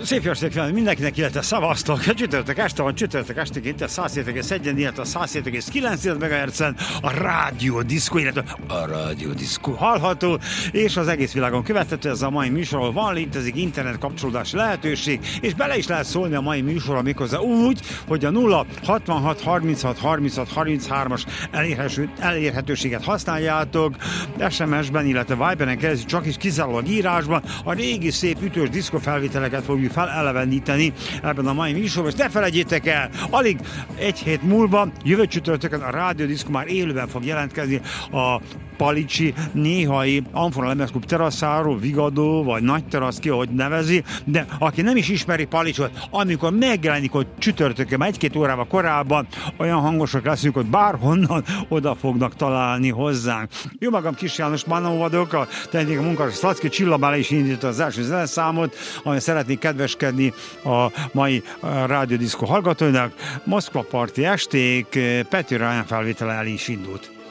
Szép jó estét kívánok mindenkinek, illetve szavaztok. Csütörtök este van, csütörtök esténként a 107,1, illetve a 107,9 MHz-en a Rádió Diszkó, illetve a Rádió Diszkó hallható, és az egész világon követhető. Ez a mai műsor, ahol van, létezik internet kapcsolódási lehetőség, és bele is lehet szólni a mai műsorra méghozzá úgy, hogy a 0 66 36 36 33-as elérhetőséget használjátok, SMS-ben, illetve Viberen keresztül csak is kizárólag írásban. A régi szép ütős diszkofelvételeket fogjuk feleleveníteni ebben a mai műsorban, és ne felejtjétek el, alig egy hét múlva, jövő csütörtökön a Rádió Diszkó már élőben fog jelentkezni a Palicsi néhai Amfona Lemezklub teraszáról, Vigadó, vagy Nagy Terasz, ki ahogy nevezi, de aki nem is ismeri Palicsot, amikor megjelenik, hogy csütörtökön, egy-két órával korábban olyan hangosak leszünk, hogy bárhonnan oda fognak találni hozzánk. Jó magam, Kis János Manó vagyok, a technikai munkásos Szlacki Csillabála is indította az első zeneszámot, amely szeretnék kedveskedni a mai Rádió Diszkó hallgatóinak. Moszkva parti esték, Pető Ryan felvétele el is indult.